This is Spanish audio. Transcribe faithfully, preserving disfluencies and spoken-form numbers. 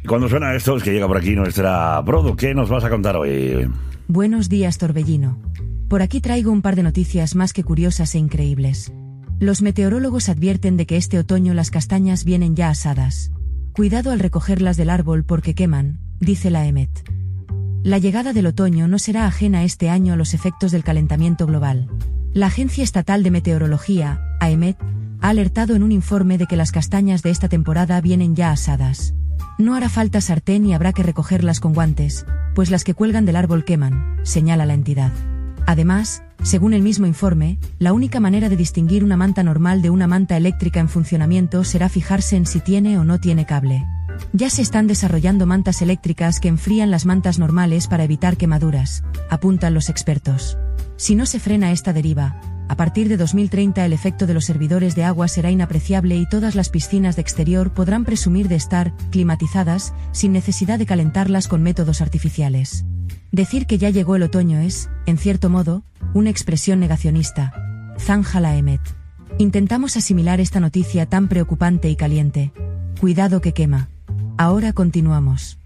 Y cuando suena esto es que llega por aquí nuestra Produ. ¿Qué nos vas a contar hoy? Buenos días, Torbellino. Por aquí traigo un par de noticias más que curiosas e increíbles. Los meteorólogos advierten de que este otoño las castañas vienen ya asadas. Cuidado al recogerlas del árbol porque queman, dice la E M E T. La llegada del otoño no será ajena este año a los efectos del calentamiento global. La Agencia Estatal de Meteorología, A E M E T, ha alertado en un informe de que las castañas de esta temporada vienen ya asadas. No hará falta sartén y habrá que recogerlas con guantes, pues las que cuelgan del árbol queman, señala la entidad. Además, según el mismo informe, la única manera de distinguir una manta normal de una manta eléctrica en funcionamiento será fijarse en si tiene o no tiene cable. Ya se están desarrollando mantas eléctricas que enfrían las mantas normales para evitar quemaduras, apuntan los expertos. Si no se frena esta deriva, a partir de dos mil treinta el efecto de los servidores de agua será inapreciable y todas las piscinas de exterior podrán presumir de estar climatizadas, sin necesidad de calentarlas con métodos artificiales. Decir que ya llegó el otoño es, en cierto modo, una expresión negacionista, zanja la E M E T. Intentamos asimilar esta noticia tan preocupante y caliente. Cuidado que quema. Ahora continuamos.